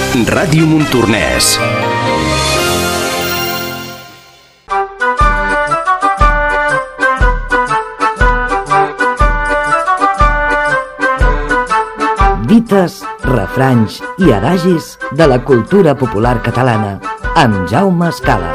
Ràdio Montornès. Dites, refranys i adagis de la cultura popular catalana amb Jaume Escala.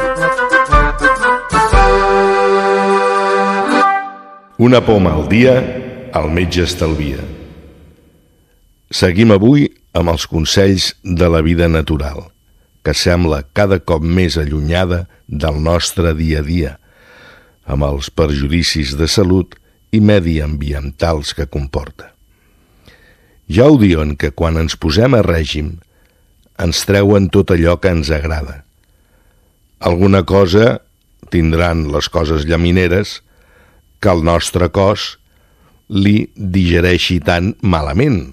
Una poma al dia, el metge estalvia. Seguim avui amb els consells de la vida natural, que sembla cada cop més allunyada del nostre dia a dia, amb els perjudicis de salut i mediambientals que comporta. Ja ho diuen que quan ens posem a règim ens treuen tot allò que ens agrada. Alguna cosa tindran les coses llamineres que el nostre cos li digereixi tan malament.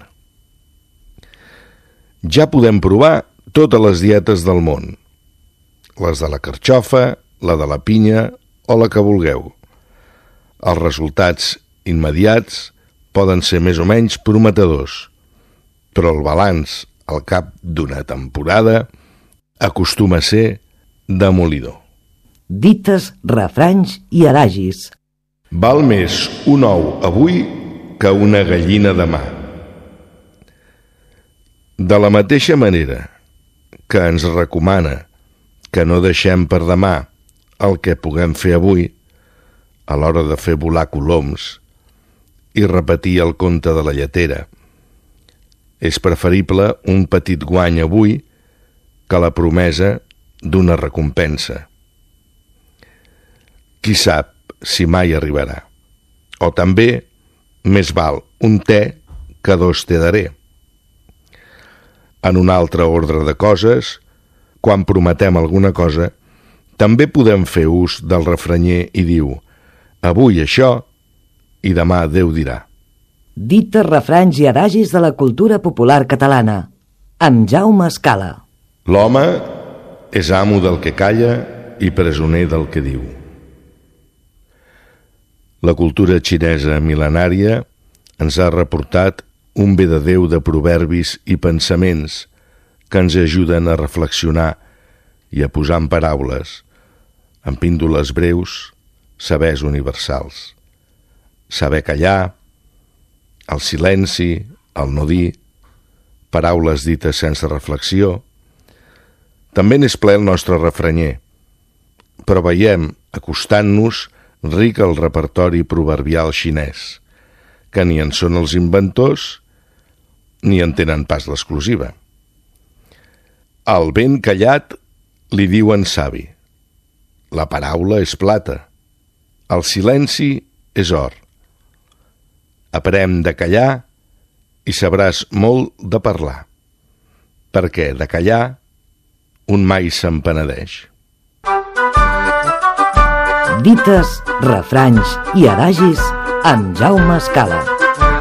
Ja podem provar totes les dietes del món, les de la carxofa, la de la pinya o la que vulgueu. Els resultats immediats poden ser més o menys prometedors, però el balanç al cap d'una temporada acostuma a ser demolidor. Dites, refranys i adagis. Val més un ou avui que una gallina demà. De la mateixa manera que ens recomana que no deixem per demà el que puguem fer avui a l'hora de fer volar coloms i repetir el conte de la lletera, és preferible un petit guany avui que la promesa d'una recompensa. Qui sap si mai arribarà. O també, més val un te que dos te daré. En un altre ordre de coses, quan prometem alguna cosa, també podem fer ús del refranyer i diu: avui això i demà Déu dirà. Dites, refranys i adagis de la cultura popular catalana amb Jaume Escala. L'home és amo del que calla i presoner del que diu. La cultura xinesa mil·lenària ens ha reportat un bé de Déu de proverbis i pensaments que ens ajuden a reflexionar i a posar en paraules, en píndoles breus, sabers universals. Saber callar, el silenci, el no dir, paraules dites sense reflexió. També n'és ple el nostre refranyer, però veiem, acostant-nos, ric el repertori proverbial xinès, que ni en són els inventors ni en tenen pas l'exclusiva. Al ben callat li diuen savi. La paraula és plata. El silenci és or. Aprèn de callar i sabràs molt de parlar, perquè de callar un mai se'n penedeix. Dites, refranys i adagis amb Jaume Escala.